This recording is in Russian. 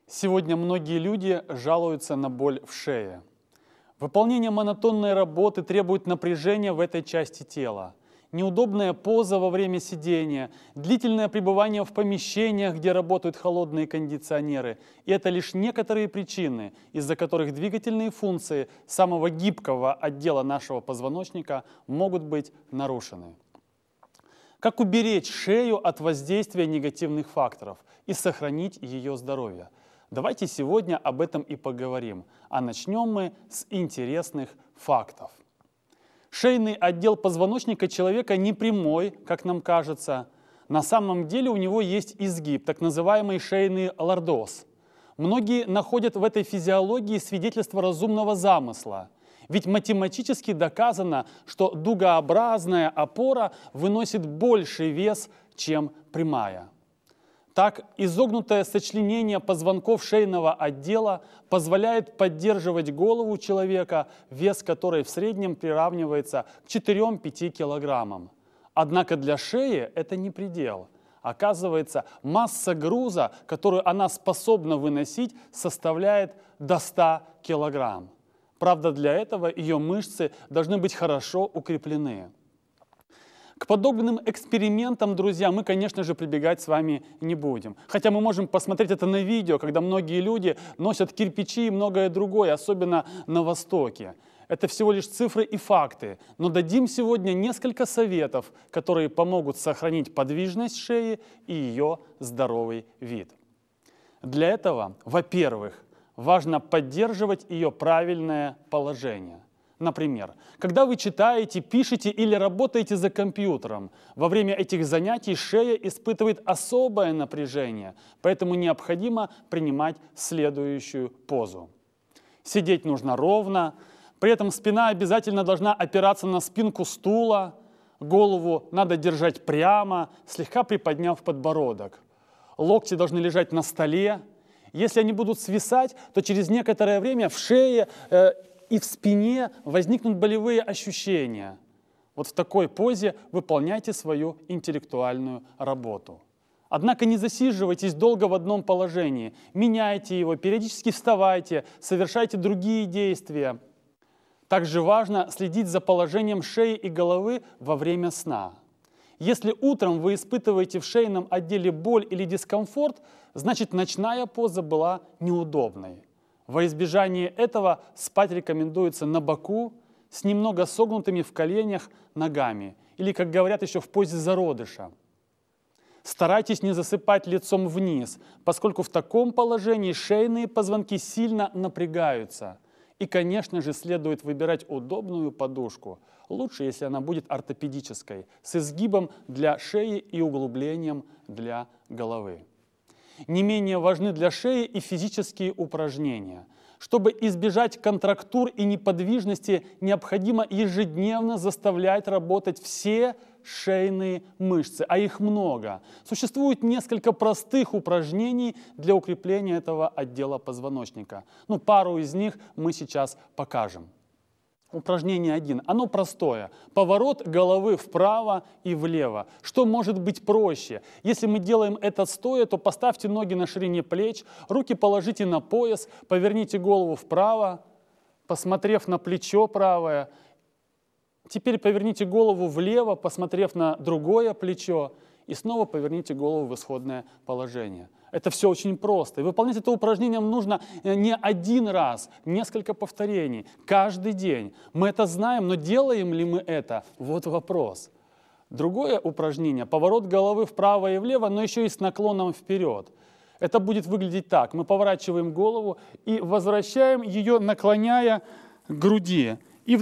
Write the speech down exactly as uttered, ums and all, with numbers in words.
Сегодня многие люди жалуются на боль в шее. Выполнение монотонной работы требует напряжения в этой части тела. Неудобная поза во время сидения, длительное пребывание в помещениях, где работают холодные кондиционеры. И это лишь некоторые причины, из-за которых двигательные функции самого гибкого отдела нашего позвоночника могут быть нарушены. Как уберечь шею от воздействия негативных факторов и сохранить ее здоровье? Давайте сегодня об этом и поговорим. А начнем мы с интересных фактов. Шейный отдел позвоночника человека не прямой, как нам кажется. На самом деле у него есть изгиб, так называемый шейный лордоз. Многие находят в этой физиологии свидетельство разумного замысла. Ведь математически доказано, что дугообразная опора выносит больший вес, чем прямая. Так, изогнутое сочленение позвонков шейного отдела позволяет поддерживать голову человека, вес которой в среднем приравнивается к четырём-пяти килограммам. Однако для шеи это не предел. Оказывается, масса груза, которую она способна выносить, составляет до ста килограмм. Правда, для этого ее мышцы должны быть хорошо укреплены. К подобным экспериментам, друзья, мы, конечно же, прибегать с вами не будем. Хотя мы можем посмотреть это на видео, когда многие люди носят кирпичи и многое другое, особенно на Востоке. Это всего лишь цифры и факты. Но дадим сегодня несколько советов, которые помогут сохранить подвижность шеи и ее здоровый вид. Для этого, во-первых, важно поддерживать ее правильное положение. Например, когда вы читаете, пишете или работаете за компьютером, во время этих занятий шея испытывает особое напряжение, поэтому необходимо принимать следующую позу. Сидеть нужно ровно, при этом спина обязательно должна опираться на спинку стула, голову надо держать прямо, слегка приподняв подбородок. Локти должны лежать на столе. Если они будут свисать, то через некоторое время в шее э, и в спине возникнут болевые ощущения. Вот в такой позе выполняйте свою интеллектуальную работу. Однако не засиживайтесь долго в одном положении. Меняйте его, периодически вставайте, совершайте другие действия. Также важно следить за положением шеи и головы во время сна. Если утром вы испытываете в шейном отделе боль или дискомфорт, значит ночная поза была неудобной. Во избежание этого спать рекомендуется на боку, с немного согнутыми в коленях ногами, или, как говорят, еще в позе зародыша. Старайтесь не засыпать лицом вниз, поскольку в таком положении шейные позвонки сильно напрягаются. И, конечно же, следует выбирать удобную подушку. Лучше, если она будет ортопедической, с изгибом для шеи и углублением для головы. Не менее важны для шеи и физические упражнения. Чтобы избежать контрактур и неподвижности, необходимо ежедневно заставлять работать все шейные мышцы, а их много. Существует несколько простых упражнений для укрепления этого отдела позвоночника. Ну, пару из них мы сейчас покажем. Упражнение один. Оно простое. Поворот головы вправо и влево. Что может быть проще? Если мы делаем это стоя, то поставьте ноги на ширине плеч, руки положите на пояс, поверните голову вправо, посмотрев на плечо правое. Теперь поверните голову влево, посмотрев на другое плечо, и снова поверните голову в исходное положение. Это все очень просто. И выполнять это упражнение нужно не один раз, несколько повторений, каждый день. Мы это знаем, но делаем ли мы это? Вот вопрос. Другое упражнение – поворот головы вправо и влево, но еще и с наклоном вперед. Это будет выглядеть так. Мы поворачиваем голову и возвращаем ее, наклоняя к груди.